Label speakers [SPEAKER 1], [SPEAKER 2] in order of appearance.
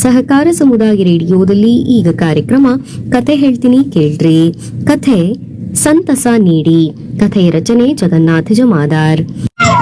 [SPEAKER 1] ಸಹಕಾರ ಸಮುದಾಯ ರೇಡಿಯೋದಲ್ಲಿ ಈಗ ಕಾರ್ಯಕ್ರಮ ಕತೆ ಹೇಳ್ತೀನಿ ಕೇಳ್ರಿ. ಕಥೆ ಸಂತಸ ನೀಡಿ. ಕಥೆಯ ರಚನೆ ಜಗನ್ನಾಥ ಜಮಾದಾರ್.